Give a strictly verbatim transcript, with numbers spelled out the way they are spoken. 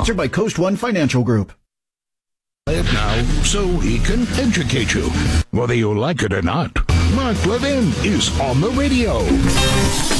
Sponsored by Coast One Financial Group. It now so he can educate you, whether you like it or not. Mark Levin is on the radio.